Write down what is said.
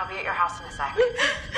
I'll be at your house in a sec.